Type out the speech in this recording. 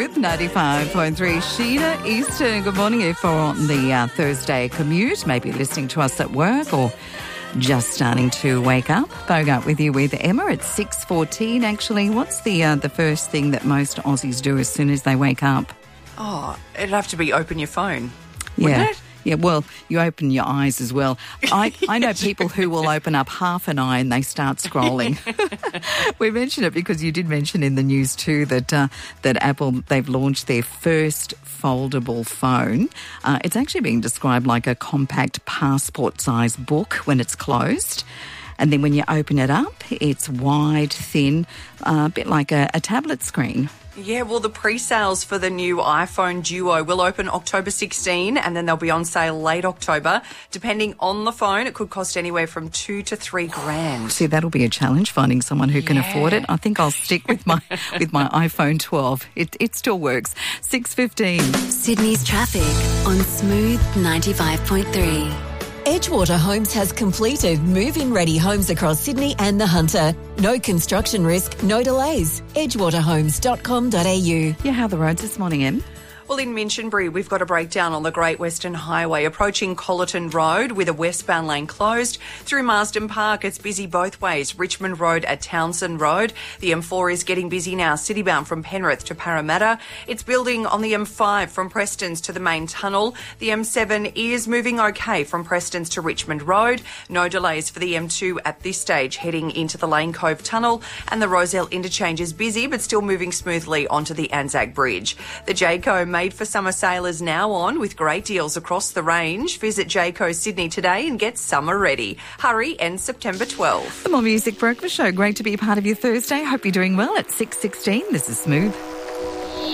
With 95.3, Sheena Easton. Good morning if you're on the Thursday commute, maybe listening to us at work or just starting to wake up. Bogart with you with Emma at 6:14. Actually, what's the first thing that most Aussies do as soon as they wake up? Oh, it'd have to be open your phone, wouldn't it? Yeah, well, you open your eyes as well. I know people who will open up half an eye and they start scrolling. We mentioned it because you did mention in the news too that Apple, they've launched their first foldable phone. It's actually being described like a compact passport-sized book when it's closed. And then when you open it up, it's wide, thin, a bit like a tablet screen. Yeah, well, the pre-sales for the new iPhone Duo will open October 16 and then they'll be on sale late October. Depending on the phone, it could cost anywhere from $2,000 to $3,000. See, that'll be a challenge, finding someone who can afford it. I think I'll stick with my iPhone 12. It still works. 6:15. Sydney's traffic on Smooth 95.3. Edgewater Homes has completed move-in ready homes across Sydney and the Hunter. No construction risk, no delays. edgewaterhomes.com.au. Yeah, how are the roads this morning, Em? Well, in Minchinbury, we've got a breakdown on the Great Western Highway approaching Colleton Road with a westbound lane closed. Through Marsden Park, it's busy both ways. Richmond Road at Townsend Road. The M4 is getting busy now, citybound from Penrith to Parramatta. It's building on the M5 from Prestons to the main tunnel. The M7 is moving okay from Prestons to Richmond Road. No delays for the M2 at this stage heading into the Lane Cove Tunnel. And the Rozelle interchange is busy but still moving smoothly onto the Anzac Bridge. The Jayco Made for Summer sale is now on with great deals across the range. Visit Jayco Sydney today and get summer ready. Hurry, ends September 12th. The More Music Breakfast Show. Great to be a part of your Thursday. Hope you're doing well at 6:16. This is Smooth.